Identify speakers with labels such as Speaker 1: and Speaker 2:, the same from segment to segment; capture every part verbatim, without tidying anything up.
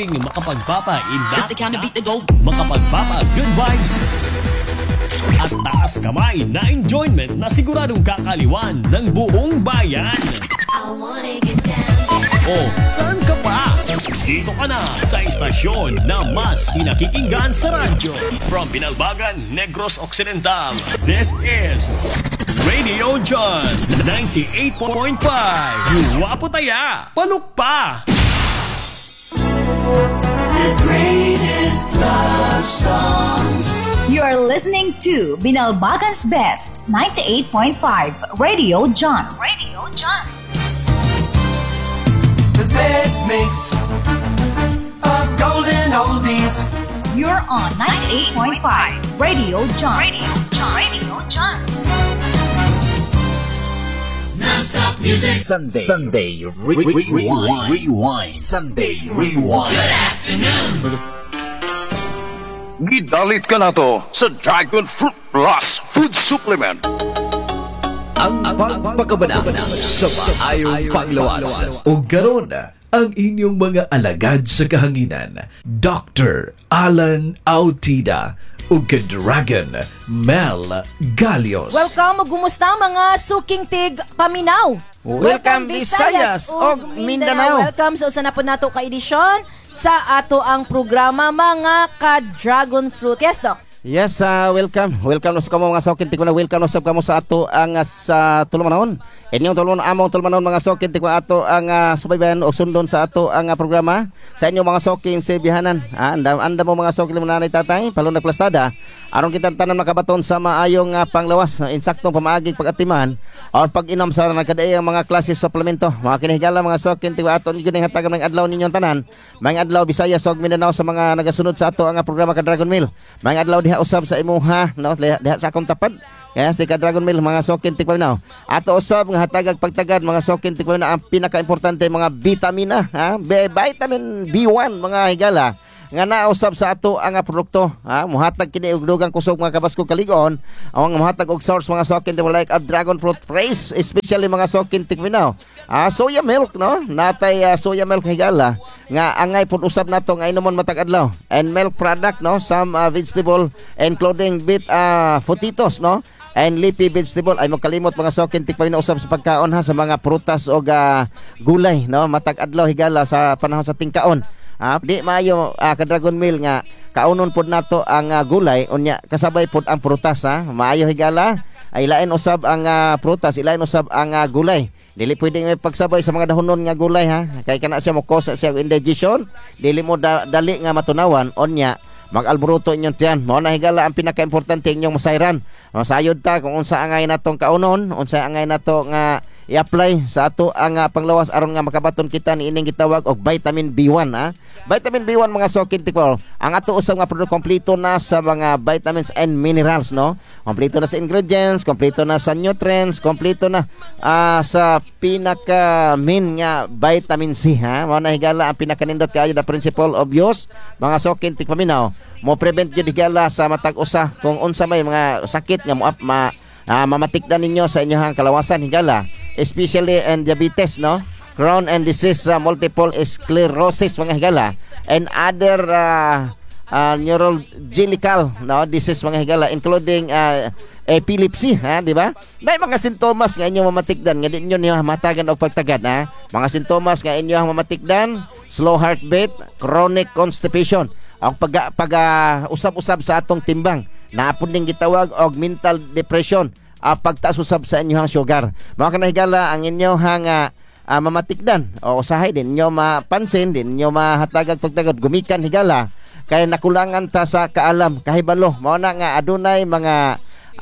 Speaker 1: Laging makapagpapa-inda, makapagpapa-good vibes, at taas kamay na enjoyment na siguradong kakaliwan ng buong bayan. O saan ka pa? Dito ka na sa istasyon na mas pinakikinggan sa radyo. From Binalbagan, Negros Occidental, this is Radio John ninety-eight point five. Guwapo taya, paluk pa!
Speaker 2: The greatest love songs.
Speaker 3: You are listening to Binalbagan's Best ninety-eight point five Radio John. Radio John.
Speaker 2: The best mix of golden oldies.
Speaker 3: You're on ninety-eight point five Radio John. Radio John. Radio John.
Speaker 2: Non-stop music.
Speaker 4: Sunday, Sunday, re- re- re- rewind, rewind, Sunday, rewind.
Speaker 2: Good afternoon.
Speaker 5: Gidalit ka na to sa Dragon Fruit Plus Food Supplement.
Speaker 4: Ang pagpakabanabana sa maayong panglawas. O garon ang inyong mga alagad sa kahanginan, Doctor Alan Autida ug ka-Dragon Mel Galios.
Speaker 6: Welcome, gumusta mga suking tig paminaw.
Speaker 7: Welcome Visayas ug Mindanao.
Speaker 6: Welcome sa usa na po nato ka edisyon sa ato ang programa mga ka-Dragon Fruit. Yes, Doc.
Speaker 7: Yes, uh, welcome. Welcome sa kamo mga sokin tikwa na welcome sa kamo sa ato ang uh, sa tulumanon. Inyong tulumanon among tulumanon mga sokin tikwa ato ang uh, subaybayan o sundon sa ato ang uh, programa sa inyong mga sokin sa bihanan. Ah, anda, anda mo mga sokin mo nanay tatay palong nagplastada. Aron kita tanan makabaton sa maayong uh, panglawas, insaktong pamaaging pag-atiman o pag-inom sa nagkadaayang mga klase suplemento. Mga kinahigala mga sokin tikwa ato ninyo ning hatagan ng adlaw ninyong tanan. Mga adlaw Bisaya ug Mindanao sa mga nagasunod sa ato ang uh, programa ka Dragon Meal. Mga adlaw diha usab sa imuha no diha sa akong tapad. Kaya si ka Dragon Meal mga sokin tikwa na. Ato usab nga hatagag pagtagad mga sokin tikwa na ang pinaka-importante mga vitamina, ha? B- vitamin B one mga higala nga nausab sa ato ang uh, produkto, ha? Muhatag kini og dugang kusog mga kabasko kaligon, ang muhatag og source mga sokin tikwa like a Dragon Fruit Praise, especially mga sokin tikwa na. Ah, soya milk no, natay uh, soya milk higala nga angay pud usab nato nga inomon matag adlaw, and milk product no, some uh, vegetable including bit uh, potatoes no, and leafy vegetable. Ay mo kalimot mga sokin tikpay na usab sa pagkaon ha, sa mga prutas o uh, gulay no, matag adlaw higala sa panahon sa tingkaon. Ah, di maayo uh, ka Dragon Meal nga kaunon pod nato ang uh, gulay unya kasabay pod ang prutas ha. Maayo higala ay lain usab ang uh, prutas, ilain usab ang uh, gulay. Dili pwedeng may pagsabay sa mga dahonon nga gulay ha. Kay kana siya mo cause siya indigestion, dili mo da, dali nga matunawan onya mag-alboroto inyong tiyan. Mao na higala ang pinaka-importante inyong masayran. Masayod ta kung unsa angay natong kaunon, unsa angay nato nga i-apply sa ato ang uh, panglawas aron nga makabaton kita ni ining gitawag og vitamin B one ha. Vitamin B one mga sokin tikwa. Ang ato usab nga produkto kompleto na sa mga vitamins and minerals no. Kompleto na sa ingredients, kompleto na sa nutrients, kompleto na uh, sa pinaka main nga vitamin C ha. Mao na higala ang pinakanindot kaayo na principle of use mga sokin tikwa minaw. Mo prevent jud higala sa matag usa kung unsa may mga sakit nga mo ma uh, mamatikdan ninyo sa inyong kalawasan higala, especially in diabetes no, Crohn and disease, uh, multiple sclerosis mga higala, and other uh, uh, neurological no disease mga higala including uh, epilepsy ha, di ba? May mga sintomas nga inyong mamatikdan nga di inyo niyo matagan og pagtagad ha. Mga sintomas nga inyong mamatikdan: slow heartbeat, chronic constipation, ang pag, pag uh, usab-usab sa atong timbang, naapod ning gitawag og mental depression, uh, pagtaas usab sa inyong sugar. Mga kanahigala ang inyong uh, uh, mamatikdan o usahay din inyo mapansin, din inyo mahatagag pagtagad gumikan higala kay nakulangan ta sa kaalam kahibalo. Mao na nga adunay mga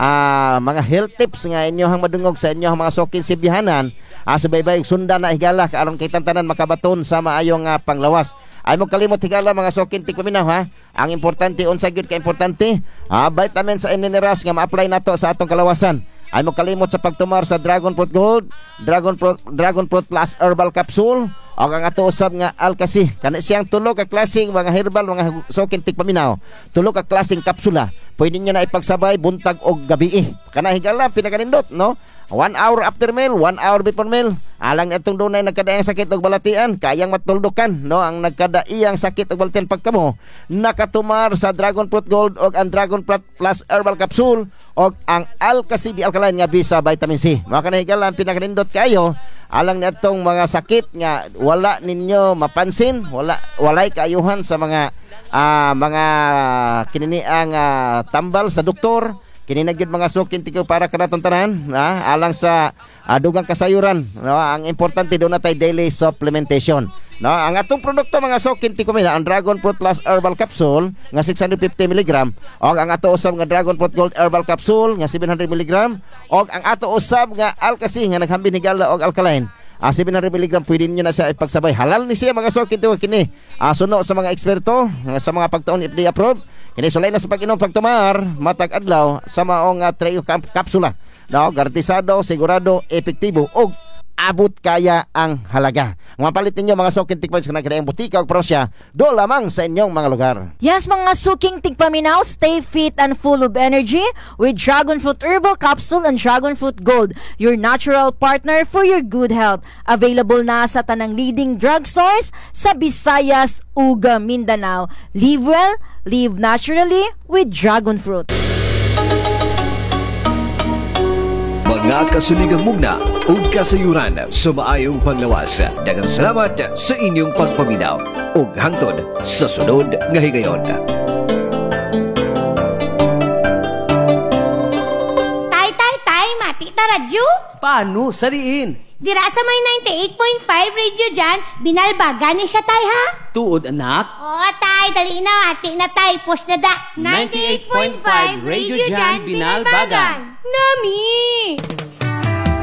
Speaker 7: uh, mga health tips nga inyong madungog sa inyong mga sokin sibihanan. Ah, subaybay sundan na higala aron kay tanan makabaton sa maayong uh, panglawas. Ay mo kalimot higala mga sokin tikwaminaw ha. Ang importante unsa gyud ka importante, ah, vitamins and minerals nga ma-apply nato sa atong kalawasan. Ay mo kalimot sa pagtumar sa Dragon Fruit Gold, Dragon Fruit, Dragon Fruit Plus Herbal Capsule, o ang ato usab nga Alkasi. Kana siyang tulo ka klaseng mga herbal, mga suking tigpaminaw, tulo ka klaseng kapsula. Pwede niyo na ipagsabay buntag o gabi. Kana higala pinakanindot, no? One hour after meal, one hour before meal. Alang itong dunay nagkadaiyang sakit og balatian, kayang matuldukan, no? Ang nagkadaiyang sakit og balatian pagkamo, nakatumar sa Dragon Fruit Gold og ang Dragon Fruit Plus Herbal Capsule og ang Alkasi di alkaline nga bisa vitamin C. Mao kana higala pinakanindot kayo. Alang nitong mga sakit nga wala ninyo mapansin, wala walay kaayuhan sa mga uh, mga kininiang uh, tambal sa doktor. Kini na gyud mga sukin tigo para kanatong tanan, ha? Alang sa uh, dugang kasayuran, no? Ang importante do na tay daily supplementation, no? Ang atong produkto mga sukin tigo mina ang Dragon Fruit Plus Herbal Capsule nga six hundred fifty milligrams og ang ato usab nga Dragon Fruit Gold Herbal Capsule nga seven hundred milligrams og ang ato usab nga Alkasi nga naghambin higala og alkaline Ah, seven hundred milligrams pwede niyo na siya ipagsabay. Halal ni siya mga sukin tigo kini. Ah, suno sa mga eksperto, sa mga pagtuon F D A approved. Kini sulay na sa pag-inom pagtumar, matag adlaw sa maong uh, trio kap- kapsula. No, garantisado, sigurado, epektibo og abot kaya ang halaga. Ang mapalit ninyo mga suking tigpaminaw sa nagkadaang butika o prosya, do lamang sa inyong mga lugar.
Speaker 6: Yes, mga suking tigpaminaw, stay fit and full of energy with Dragon Fruit Herbal Capsule and Dragon Fruit Gold, your natural partner for your good health. Available na sa tanang leading drugstores sa Visayas, Uga, Mindanao. Live well, live naturally with Dragon Fruit.
Speaker 8: Mga kasuligang mugna ug kasayuran sa maayong panglawas. Daghang salamat sa inyong pagpaminaw ug hangtod sa sunod nga higayon.
Speaker 9: Tay, tay, tay, mati ta radyo?
Speaker 10: Paano? Sariin?
Speaker 9: Dira sa may ninety-eight point five radio dyan, binalbagan ni siya tay ha?
Speaker 10: Tuod anak?
Speaker 9: Oo tay, dali na, ati na tay, post na da.
Speaker 10: ninety-eight point five Radio Jan, Binalbagan.
Speaker 9: Nami!